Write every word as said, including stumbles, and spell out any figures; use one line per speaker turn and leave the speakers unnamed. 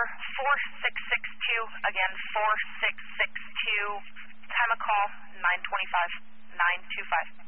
four six six two, again, four six six two, time of call, nine twenty-five, nine two five.